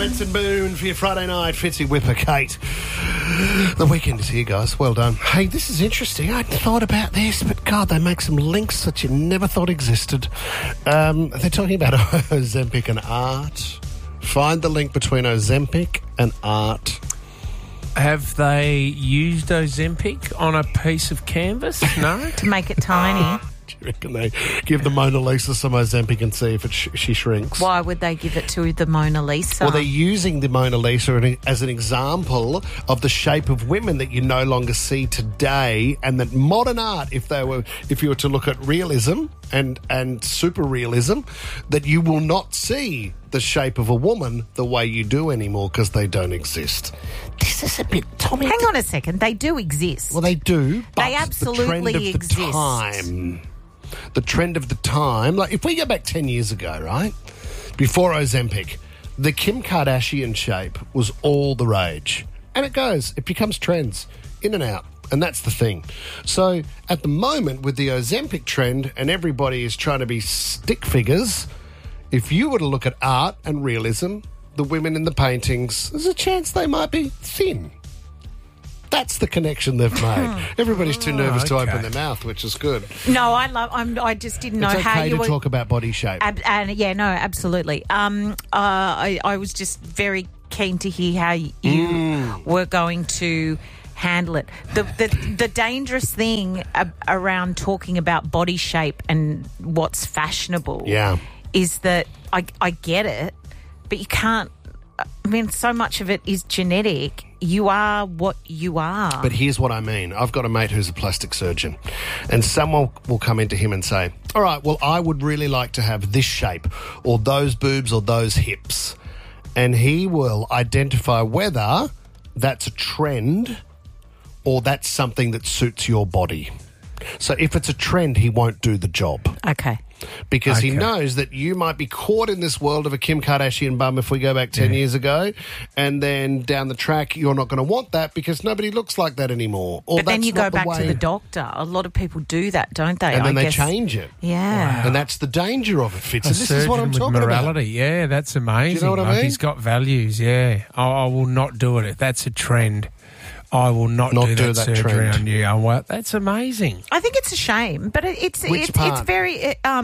Benson Boone for your Friday night. Fitzy, Whipper, Kate. The weekend is here, guys. Well done. Hey, this is interesting. I hadn't thought about this, but God, they make some links that you never thought existed. They're talking about Ozempic and art. Find the link between Ozempic and art. Have they used Ozempic on a piece of canvas? No? To make it tiny. Do you reckon they give the Mona Lisa some Ozempic and see if she shrinks? Why would they give it to the Mona Lisa? Well, they're using the Mona Lisa as an example of the shape of women that you no longer see today, and that modern art, if you were to look at realism and super realism, that you will not see the shape of a woman the way you do anymore because they don't exist. This is a bit, Tommy. Hang on a second. They do exist. Well, they do, but They absolutely the trend of exist. The trend of the time, like if we go back 10 years ago, right, before Ozempic, the Kim Kardashian shape was all the rage. And it becomes trends, in and out. And that's the thing. So at the moment with the Ozempic trend and everybody is trying to be stick figures, if you were to look at art and realism, the women in the paintings, there's a chance they might be thin. That's the connection they've made. Everybody's too nervous to open their mouth, which is good. No, I just didn't know it's how okay you to were... talk about body shape. Absolutely. I was just very keen to hear how you were going to handle it. The dangerous thing around talking about body shape and what's fashionable is that I get it, but you can't... I mean, so much of it is genetic. You are what you are. But here's what I mean. I've got a mate who's a plastic surgeon, and someone will come into him and say, all right, well, I would really like to have this shape or those boobs or those hips. And he will identify whether that's a trend or that's something that suits your body. So if it's a trend, he won't do the job. Okay. Because he knows that you might be caught in this world of a Kim Kardashian bum if we go back 10 years ago, and then down the track you're not going to want that because nobody looks like that anymore. Or but then you go the back way. to the doctor. A lot of people do that, don't they? And then I they guess. change it. Yeah. And that's the danger of it, Fitz. A And this is what I'm surgeon talking with morality. about. Yeah, that's amazing. Do you know what I mean? He's got values, yeah. I will not do it. If that's a trend, I will not do that surgery trend on you. Oh, well, that's amazing. I think it's a shame, but it's very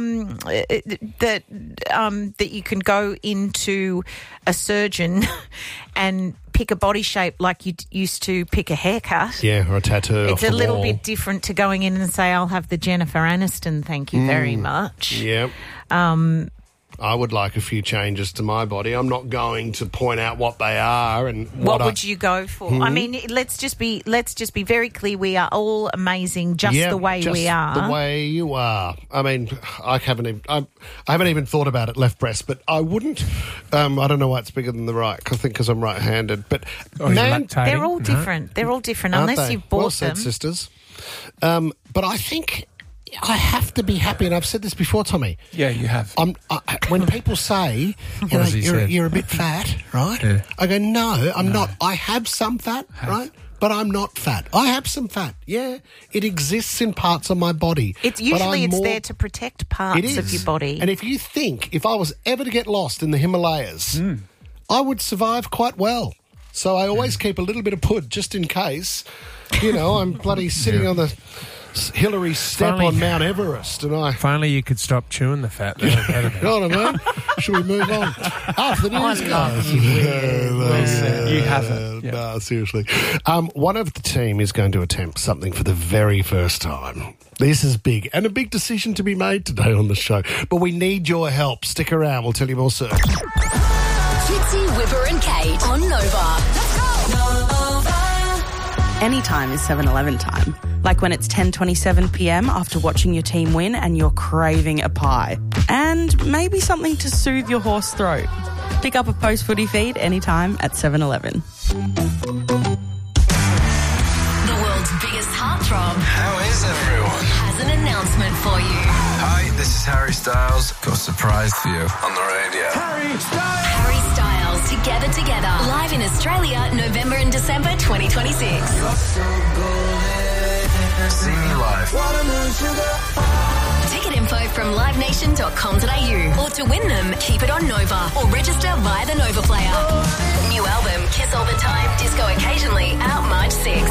that you can go into a surgeon and pick a body shape like you used to pick a haircut. Yeah, or a tattoo. It's a little bit different to going in and say, I'll have the Jennifer Aniston, thank you very much. Yeah. I would like a few changes to my body. I'm not going to point out what they are and what would you go for? I mean, let's just be very clear. We are all amazing, just the way we are. The way you are. I mean, I haven't even thought about it left breast, but I wouldn't. I don't know why it's bigger than the right. I think because I'm right-handed. But man, they're all different. They're all different unless you've bought well them. said, sisters. But I think I have to be happy, and I've said this before, Tommy. Yeah, you have. When people say, you're a bit fat, right? Yeah. I go, no, I'm not. I have some fat, right? But I'm not fat. I have some fat. Yeah, it exists in parts of my body. It's there to protect parts of your body. And if I was ever to get lost in the Himalayas, I would survive quite well. So I always keep a little bit of pud just in case. I'm bloody sitting on the Hillary's step on Mount Everest, and If only you could stop chewing the fat. You know what I mean? Should we move on? After the news, guys. You haven't. No, seriously. One of the team is going to attempt something for the very first time. This is big, and a big decision to be made today on the show. But we need your help. Stick around. We'll tell you more soon. Fitzy, Whipper and Kate on Nova. Let's go! Anytime is 7-Eleven time. Like when it's 10:27pm after watching your team win and you're craving a pie. And maybe something to soothe your hoarse throat. Pick up a post-footy feed anytime at 7-Eleven. The world's biggest heartthrob. How is everyone? Has an announcement for you. Hi, this is Harry Styles. Got a surprise for you on the radio. Harry Styles, Together. Live in Australia, November and December 2026. See me live. Ticket info from livenation.com.au. Or to win them, keep it on Nova or register via the Nova Player. Disco Occasionally out March 6th.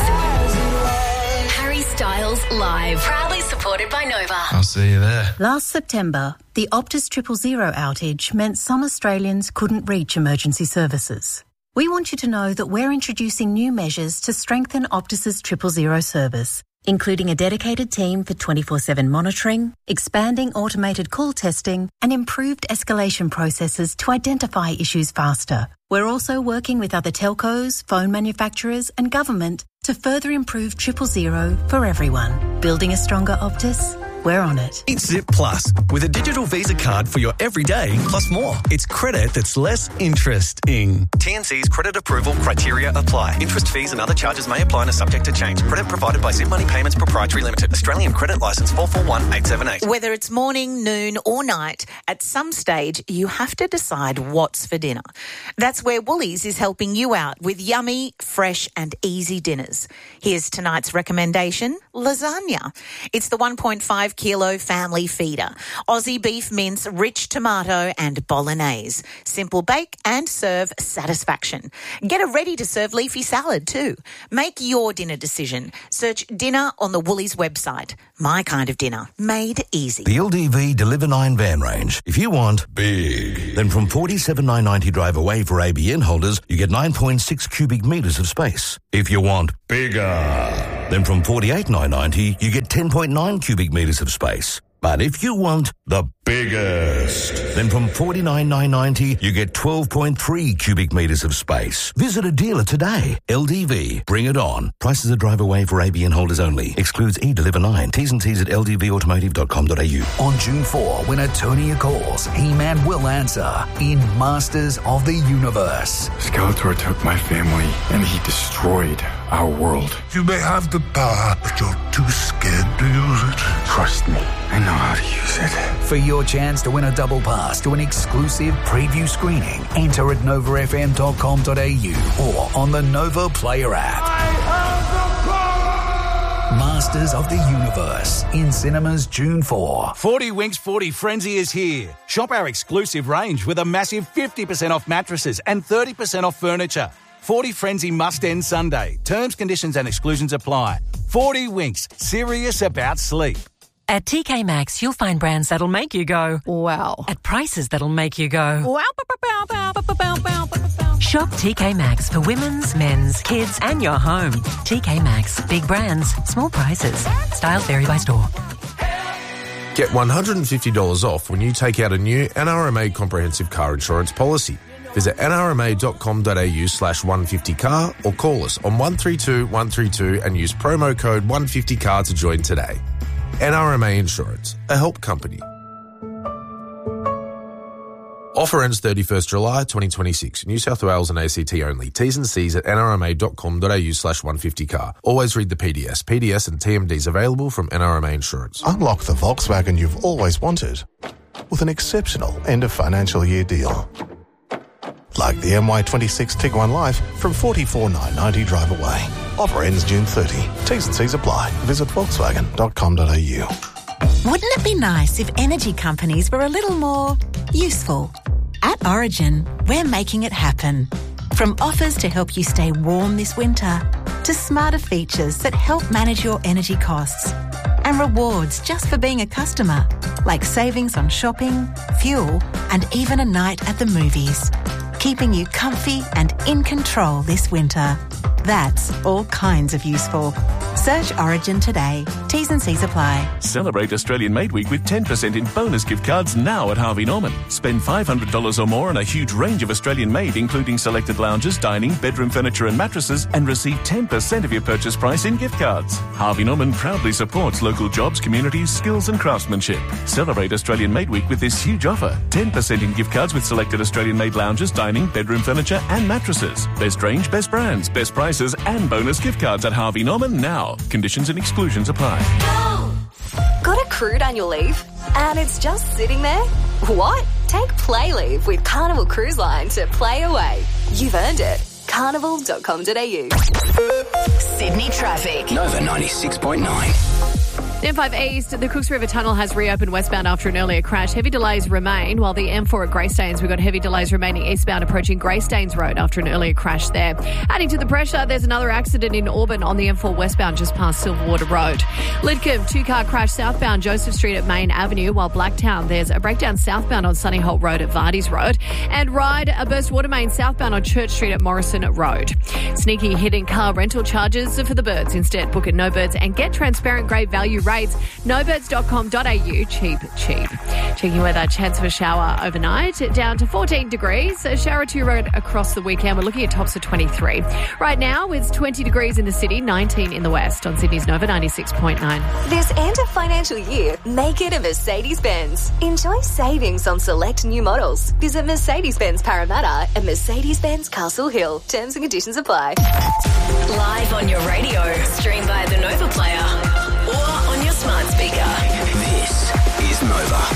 Harry Styles Live. Proudly supported by Nova. I'll see you there. Last September, the Optus 000 outage meant some Australians couldn't reach emergency services. We want you to know that we're introducing new measures to strengthen Optus's 000 service, including a dedicated team for 24/7 monitoring, expanding automated call testing, and improved escalation processes to identify issues faster. We're also working with other telcos, phone manufacturers, and government to further improve 000 for everyone. Building a stronger Optus? We're on it. It's Zip Plus. With a digital Visa card for your everyday plus more. It's credit that's less interesting. TNC's credit approval criteria apply. Interest, fees and other charges may apply and are subject to change. Credit provided by Zip Money Payments Proprietary Limited. Australian Credit Licence 441878. Whether it's morning, noon or night, at some stage you have to decide what's for dinner. That's where Woolies is helping you out with yummy, fresh and easy dinners. Here's tonight's recommendation, lasagna. It's the 1.5 kilo family feeder. Aussie beef mince, rich tomato and bolognese. Simple bake and serve satisfaction. Get a ready-to-serve leafy salad too. Make your dinner decision. Search dinner on the Woolies website. My kind of dinner, made easy. The LDV Deliver 9 van range. If you want big, then from $47,990 drive away for ABN holders, you get 9.6 cubic metres of space. If you want bigger, then from $48,990 you get 10.9 cubic metres of space. But if you want the biggest, then from $49,990 you get 12.3 cubic metres of space. Visit a dealer today. LDV, bring it on. Prices are drive away for ABN holders only. Excludes eDeliver 9. T's and C's at ldvautomotive.com.au. On June 4, when Eternia calls, He-Man will answer in Masters of the Universe. Skeletor took my family and he destroyed our world. You may have the power, but you're too scared to use it. Trust me, I know how to use it. For your chance to win a double pass to an exclusive preview screening, enter at novafm.com.au or on the Nova Player app. Masters of the Universe in cinemas June 4. 40 Winks 40 Frenzy is here. Shop our exclusive range with a massive 50% off mattresses and 30% off furniture. 40 Frenzy must end Sunday. Terms, conditions and exclusions apply. 40 Winks, serious about sleep. At TK Maxx, you'll find brands that'll make you go, wow, at prices that'll make you go, wow. Shop TK Maxx for women's, men's, kids and your home. TK Maxx, big brands, small prices. Styles vary by store. Get $150 off when you take out a new NRMA comprehensive car insurance policy. Visit nrma.com.au/150car or call us on 132 132 and use promo code 150car to join today. NRMA Insurance, a help company. Offer ends 31st July 2026. New South Wales and ACT only. T's and C's at nrma.com.au/150car. Always read the PDS. PDS and TMDs available from NRMA Insurance. Unlock the Volkswagen you've always wanted with an exceptional end of financial year deal. Like the MY26 Tiguan Life from $44,990 drive away. Offer ends June 30. T's and C's apply. Visit volkswagen.com.au. Wouldn't it be nice if energy companies were a little more useful? At Origin, we're making it happen. From offers to help you stay warm this winter, to smarter features that help manage your energy costs, and rewards just for being a customer, like savings on shopping, fuel, and even a night at the movies. Keeping you comfy and in control this winter. That's all kinds of useful. Search Origin today. T's and C's apply. Celebrate Australian Made Week with 10% in bonus gift cards now at Harvey Norman. Spend $500 or more on a huge range of Australian made, including selected lounges, dining, bedroom furniture and mattresses, and receive 10% of your purchase price in gift cards. Harvey Norman proudly supports local jobs, communities, skills and craftsmanship. Celebrate Australian Made Week with this huge offer. 10% in gift cards with selected Australian made lounges, dining, bedroom furniture and mattresses. Best range, best brands, best prices and bonus gift cards at Harvey Norman now. Conditions and exclusions apply. Got accrued annual leave and it's just sitting there? What? Take Play Leave with Carnival Cruise Line to play away. You've earned it. Carnival.com.au. Sydney traffic. Nova 96.9. M5 East, the Cooks River Tunnel has reopened westbound after an earlier crash. Heavy delays remain, while the M4 at Greystanes, we've got heavy delays remaining eastbound approaching Greystanes Road after an earlier crash there. Adding to the pressure, there's another accident in Auburn on the M4 westbound just past Silverwater Road. Lidcombe, two-car crash southbound Joseph Street at Main Avenue, while Blacktown, there's a breakdown southbound on Sunnyholt Road at Vardy's Road. And Ryde, a burst water main southbound on Church Street at Morrison Road. Sneaky hidden car rental charges for the birds. Instead, book at No Birds and get transparent great value rates. Nobirds.com.au. Cheap. Checking weather, chance of a shower overnight. Down to 14 degrees. A shower or two across the weekend. We're looking at tops of 23. Right now, it's 20 degrees in the city, 19 in the west. On Sydney's Nova 96.9. This end of financial year, make it a Mercedes-Benz. Enjoy savings on select new models. Visit Mercedes-Benz Parramatta and Mercedes-Benz Castle Hill. Terms and conditions apply. Live on your radio, stream by the Nova Player or on your smart speaker. This is Nova.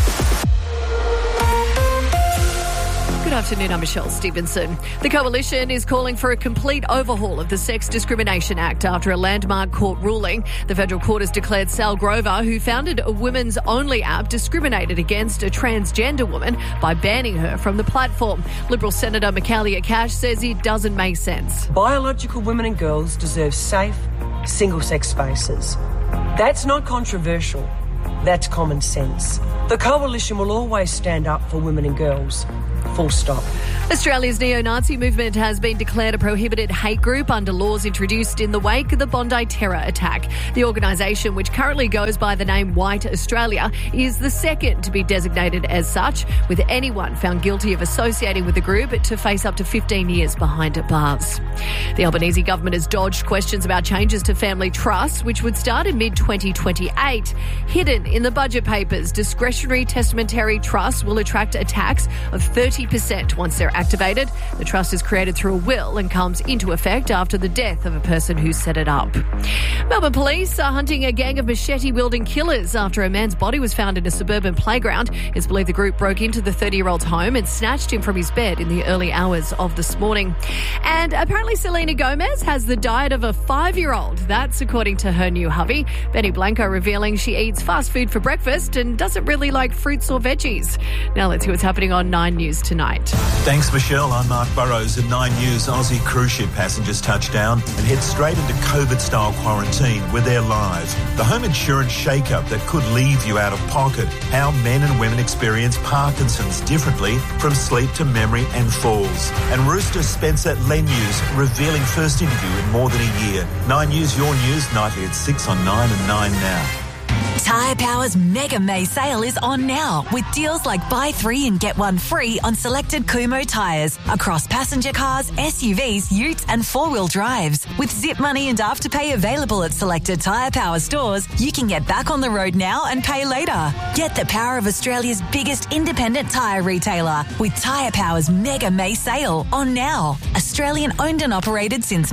Good afternoon, I'm Michelle Stevenson. The Coalition is calling for a complete overhaul of the Sex Discrimination Act after a landmark court ruling. The federal court has declared Sal Grover, who founded a women's only app, discriminated against a transgender woman by banning her from the platform. Liberal Senator Michaelia Cash says it doesn't make sense. Biological women and girls deserve safe, single-sex spaces. That's not controversial. That's common sense. The Coalition will always stand up for women and girls. Full stop. Australia's neo-Nazi movement has been declared a prohibited hate group under laws introduced in the wake of the Bondi terror attack. The organisation, which currently goes by the name White Australia, is the second to be designated as such, with anyone found guilty of associating with the group to face up to 15 years behind bars. The Albanese government has dodged questions about changes to family trusts, which would start in mid-2028. Hidden in the budget papers, discretionary testamentary trusts will attract a tax of 30% once they're activated. The trust is created through a will and comes into effect after the death of a person who set it up. Melbourne police are hunting a gang of machete-wielding killers after a man's body was found in a suburban playground. It's believed the group broke into the 30-year-old's home and snatched him from his bed in the early hours of this morning. And apparently Selena Gomez has the diet of a 5-year-old. That's according to her new hubby. Benny Blanco revealing she eats fast food for breakfast and doesn't really like fruits or veggies. Now let's see what's happening on 9 News tonight. Thanks, Michelle. I'm Mark Burrows. At 9 News, Aussie cruise ship passengers touch down and head straight into COVID-style quarantine where they're live. The home insurance shake-up that could leave you out of pocket. How men and women experience Parkinson's differently from sleep to memory and falls. And Rooster Spencer Lenews revealing first interview in more than a year. 9 News, your news, nightly at 6 on 9 and 9 now. Tyre Power's Mega May sale is on now with deals like buy 3 and get 1 free on selected Kumho tyres across passenger cars, SUVs, utes and 4-wheel drives. With Zip Money and Afterpay available at selected Tyre Power stores, you can get back on the road now and pay later. Get the power of Australia's biggest independent tyre retailer with Tyre Power's Mega May sale on now. Australian owned and operated since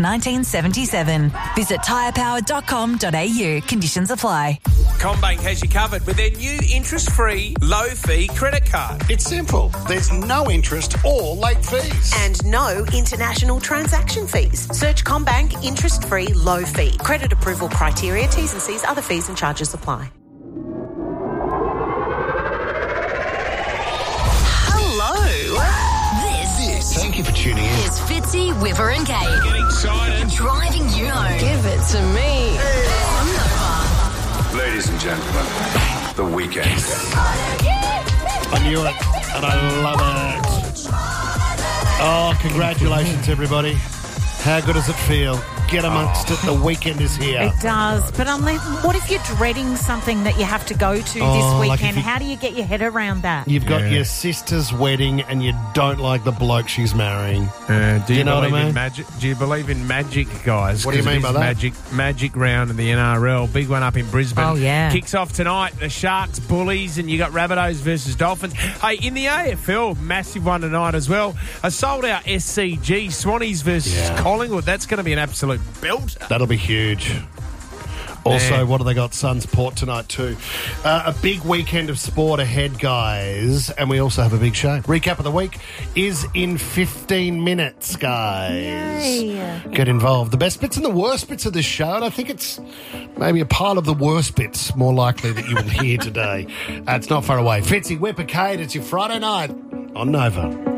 1977. Visit tyrepower.com.au. Conditions apply. CommBank has you covered with their new interest-free, low-fee credit card. It's simple. There's no interest or late fees. And no international transaction fees. Search CommBank interest-free, low-fee. Credit approval criteria, T's and C's, other fees and charges apply. Thank you for tuning in. It's Fitzy, Whipper and Kate. Get excited. Driving you home. Give it to me. On Nova. Ladies and gentlemen, the weekend. I knew it, and I love it. Oh, congratulations, everybody. How good does it feel? Get amongst it. The weekend is here. It does. But what if you're dreading something that you have to go to this weekend? Like How do you get your head around that? You've got your sister's wedding and you don't like the bloke she's marrying. Do you know believe what I mean? in magic? Do you believe in magic, guys? What do you mean by that? Magic round in the NRL. Big one up in Brisbane. Oh, yeah. Kicks off tonight. The Sharks, Bullies, and you got Rabbitohs versus Dolphins. Hey, in the AFL, massive one tonight as well. A sold-out SCG, Swannies versus Collingwood. That's going to be an absolute belter. That'll be huge. Also, what have they got? Suns Port tonight too. A big weekend of sport ahead, guys. And we also have a big show. Recap of the week is in 15 minutes, guys. Yay. Get involved. The best bits and the worst bits of this show. And I think it's maybe a pile of the worst bits more likely that you will hear today. It's not far away. Fitzy, Whipper, Kate. It's your Friday night on Nova.